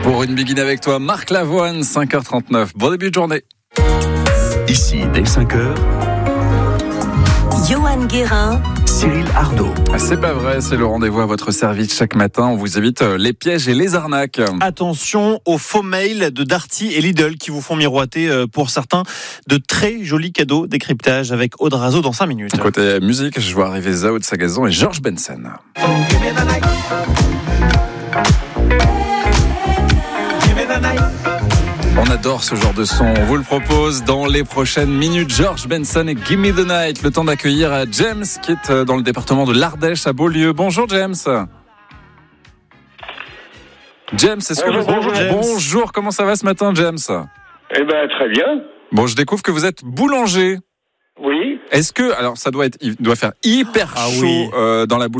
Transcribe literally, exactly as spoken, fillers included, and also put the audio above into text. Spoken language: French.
Pour une begin avec toi, Marc Lavoine, cinq heures trente-neuf. Bon début de journée. Ici, dès cinq heures, Johan Guérin, Cyril Ardo. C'est pas vrai, c'est le rendez-vous à votre service chaque matin. On vous évite les pièges et les arnaques. Attention aux faux mails de Darty et Lidl qui vous font miroiter, pour certains, de très jolis cadeaux. Décryptage avec Aude Razo dans cinq minutes. Côté musique, je vois arriver Zao de Sagazon et George Benson. On adore ce genre de son. On vous le propose dans les prochaines minutes. George Benson et Give Me the Night. Le temps d'accueillir James qui est dans le département de l'Ardèche à Beaulieu. Bonjour James. James, est-ce bonjour, que vous... bonjour, James. Bonjour, comment ça va ce matin, James? Eh ben très bien. Bon, je découvre que vous êtes boulanger. Oui. Est-ce que, alors ça doit être, il doit faire hyper Ah chaud oui. euh, dans la boulangerie.